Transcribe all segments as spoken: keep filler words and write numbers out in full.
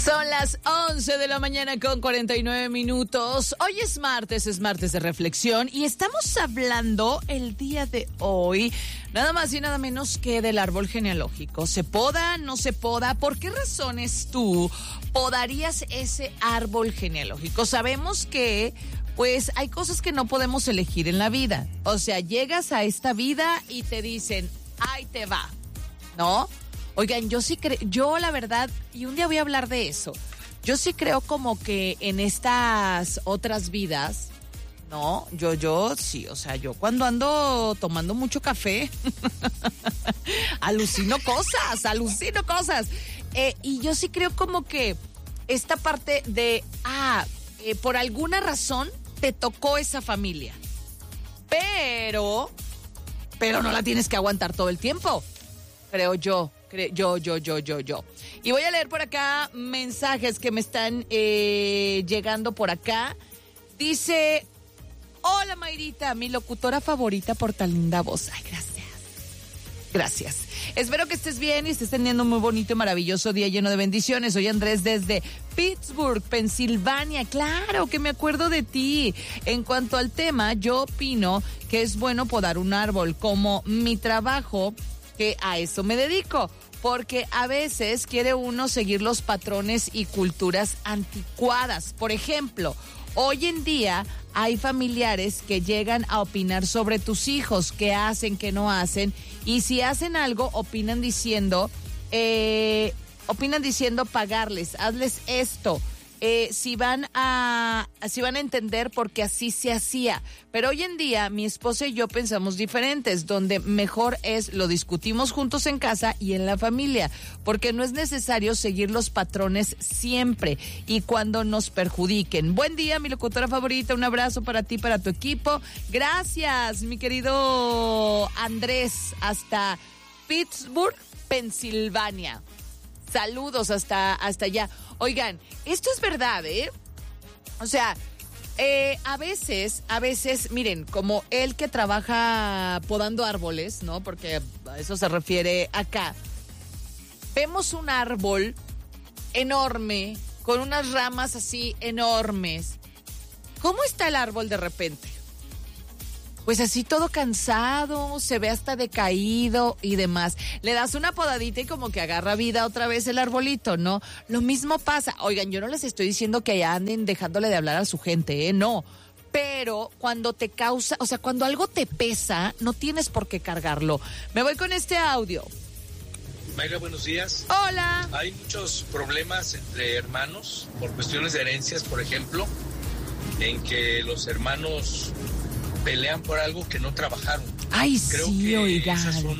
Son las once de la mañana con cuarenta y nueve minutos. Hoy es martes, es martes de reflexión y estamos hablando el día de hoy nada más y nada menos que del árbol genealógico. ¿Se poda? ¿No se poda? ¿Por qué razones tú podarías ese árbol genealógico? Sabemos que pues hay cosas que no podemos elegir en la vida. O sea, llegas a esta vida y te dicen, ahí te va, ¿no? Oigan, yo sí creo, yo la verdad, y un día voy a hablar de eso, yo sí creo como que en estas otras vidas, ¿no? Yo, yo, sí, o sea, yo cuando ando tomando mucho café, alucino cosas, alucino cosas. Eh, y yo sí creo como que esta parte de, ah, eh, por alguna razón te tocó esa familia, pero, pero no la tienes que aguantar todo el tiempo, creo yo. Yo, yo, yo, yo, yo. Y voy a leer por acá mensajes que me están eh, llegando por acá. Dice, hola Mayrita, mi locutora favorita por tan linda voz. Ay, gracias. Gracias. Espero que estés bien y estés teniendo un muy bonito y maravilloso día lleno de bendiciones. Soy Andrés desde Pittsburgh, Pensilvania. Claro que me acuerdo de ti. En cuanto al tema, yo opino que es bueno podar un árbol como mi trabajo, que a eso me dedico, porque a veces quiere uno seguir los patrones y culturas anticuadas. Por ejemplo, hoy en día hay familiares que llegan a opinar sobre tus hijos, qué hacen, qué no hacen, y si hacen algo, opinan diciendo, eh, opinan diciendo pagarles, hazles esto. Eh, si van a si van a entender porque así se hacía. Pero hoy en día mi esposa y yo pensamos diferentes, donde mejor es lo discutimos juntos en casa y en la familia, porque no es necesario seguir los patrones siempre y cuando nos perjudiquen. Buen día, mi locutora favorita, un abrazo para ti, para tu equipo. Gracias, mi querido Andrés, hasta Pittsburgh, Pensilvania. Saludos hasta, hasta allá. Oigan, esto es verdad, ¿eh? O sea, eh, a veces, a veces, miren, como él que trabaja podando árboles, ¿no? Porque a eso se refiere acá. Vemos un árbol enorme, con unas ramas así enormes. ¿Cómo está el árbol de repente? Pues así todo cansado, se ve hasta decaído y demás. Le das una podadita y como que agarra vida otra vez el arbolito, ¿no? Lo mismo pasa. Oigan, yo no les estoy diciendo que ya anden dejándole de hablar a su gente, ¿eh? No. Pero cuando te causa, o sea, cuando algo te pesa, no tienes por qué cargarlo. Me voy con este audio. Mayra, buenos días. Hola. Hay muchos problemas entre hermanos por cuestiones de herencias, por ejemplo, en que los hermanos pelean por algo que no trabajaron. Ay, Creo sí, que oigan. Esas son,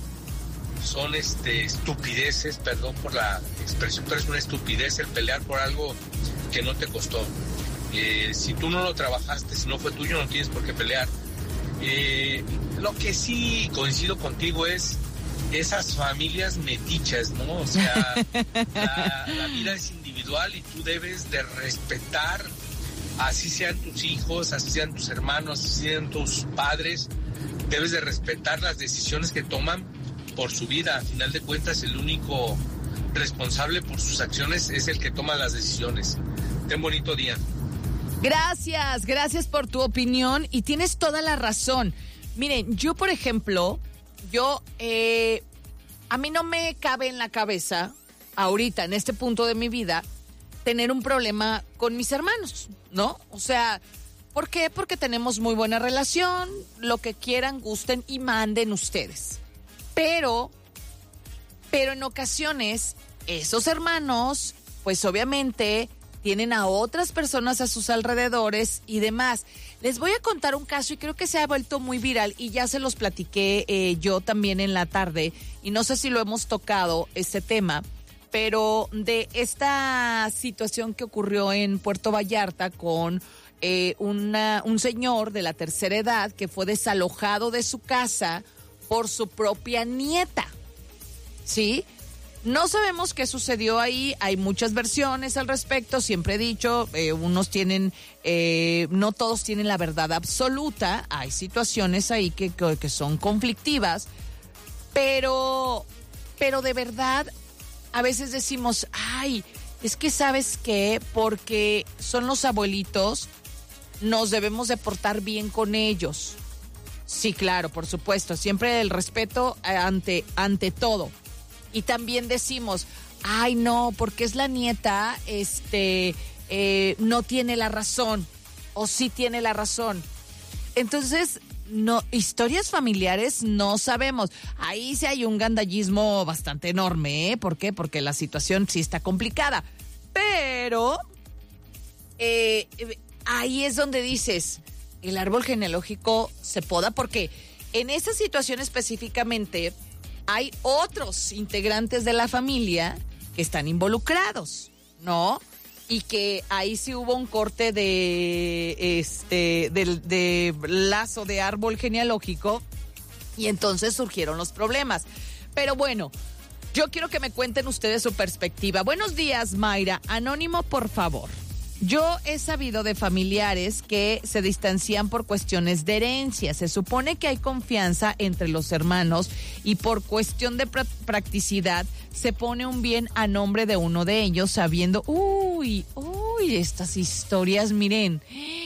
son este, estupideces, perdón por la expresión, pero es una estupidez el pelear por algo que no te costó. Eh, si tú no lo trabajaste, si no fue tuyo, no tienes por qué pelear. Eh, lo que sí coincido contigo es esas familias metichas, ¿no? O sea, la, la vida es individual y tú debes de respetar, así sean tus hijos, así sean tus hermanos, así sean tus padres, debes de respetar las decisiones que toman por su vida. A final de cuentas, el único responsable por sus acciones es el que toma las decisiones. Ten bonito día. Gracias, gracias por tu opinión y tienes toda la razón. Miren, yo por ejemplo, yo, eh, a mí no me cabe en la cabeza, ahorita, en este punto de mi vida, tener un problema con mis hermanos, ¿no? O sea, ¿por qué? Porque tenemos muy buena relación, lo que quieran, gusten y manden ustedes. Pero, pero en ocasiones, esos hermanos, pues obviamente tienen a otras personas a sus alrededores y demás. Les voy a contar un caso y creo que se ha vuelto muy viral y ya se los platiqué eh, yo también en la tarde y no sé si lo hemos tocado este tema, pero de esta situación que ocurrió en Puerto Vallarta con eh, una, un señor de la tercera edad que fue desalojado de su casa por su propia nieta, ¿sí? No sabemos qué sucedió ahí, hay muchas versiones al respecto, siempre he dicho, eh, unos tienen, eh, no todos tienen la verdad absoluta, hay situaciones ahí que, que, que son conflictivas, pero, pero de verdad, a veces decimos, ay, Es que ¿sabes qué? Porque son los abuelitos, nos debemos de portar bien con ellos. Sí, claro, por supuesto, siempre el respeto ante, ante todo. Y también decimos, ay no, porque es la nieta, este, eh, no tiene la razón, o sí tiene la razón. Entonces, no, historias familiares no sabemos. Ahí sí hay un gandallismo bastante enorme, ¿eh? ¿Por qué? Porque la situación sí está complicada. Pero eh, ahí es donde dices, el árbol genealógico se poda, porque en esa situación específicamente hay otros integrantes de la familia que están involucrados, ¿no? Y que ahí sí hubo un corte de este de, de lazo de árbol genealógico y entonces surgieron los problemas. Pero bueno, yo quiero que me cuenten ustedes su perspectiva. Buenos días, Mayra. Anónimo, por favor. Yo he sabido de familiares que se distancian por cuestiones de herencia. Se supone que hay confianza entre los hermanos y por cuestión de pra- practicidad se pone un bien a nombre de uno de ellos sabiendo, uy, uy, estas historias, miren,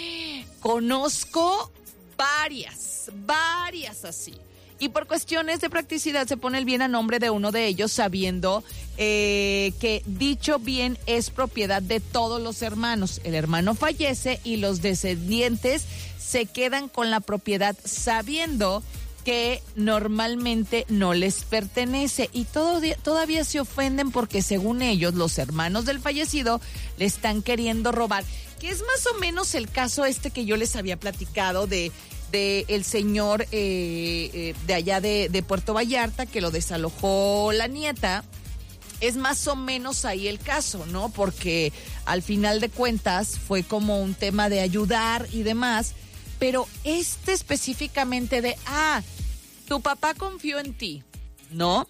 conozco varias, varias así. Y por cuestiones de practicidad se pone el bien a nombre de uno de ellos sabiendo eh, que dicho bien es propiedad de todos los hermanos. El hermano fallece y los descendientes se quedan con la propiedad sabiendo que normalmente no les pertenece y todo, todavía se ofenden porque según ellos los hermanos del fallecido le están queriendo robar. Que es más o menos el caso este que yo les había platicado de... de el señor eh, eh, de allá de, de Puerto Vallarta que lo desalojó la nieta. Es más o menos ahí el caso, ¿no? Porque al final de cuentas fue como un tema de ayudar y demás, pero este específicamente de, ah, tu papá confió en ti, ¿no?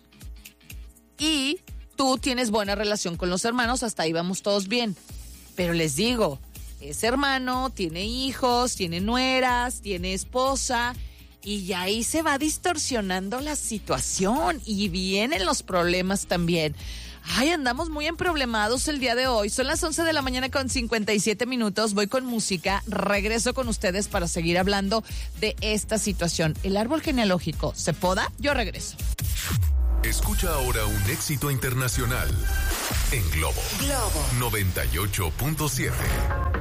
Y tú tienes buena relación con los hermanos, hasta ahí vamos todos bien. Pero les digo, es hermano, tiene hijos, tiene nueras, tiene esposa y ahí se va distorsionando la situación y vienen los problemas también. Ay, andamos muy emproblemados el día de hoy. Son las once de la mañana con cincuenta y siete minutos. Voy con música. Regreso con ustedes para seguir hablando de esta situación. ¿El árbol genealógico se poda? Yo regreso. Escucha ahora un éxito internacional en Globo. Globo noventa y ocho punto siete.